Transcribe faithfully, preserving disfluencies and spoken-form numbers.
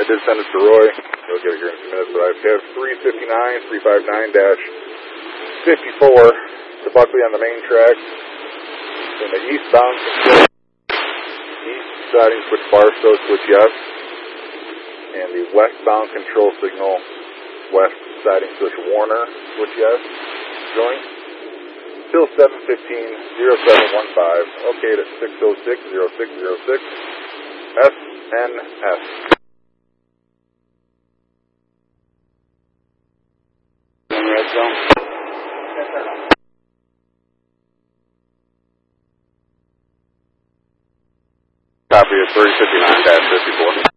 I did send it to Roy. He'll get it here in a few minutes, but I have three fifty-nine, three fifty-nine dash fifty-four to Buckley on the main track. In the eastbound control, east siding switch Barstow, switch yes. And the westbound control signal, west siding switch Warner, switch yes. Joint. Till seven fifteen, zero seven one five. Okay to six oh six, zero six zero six. S N S. Red zone. Copy of three fifty-nine dash fifty-four.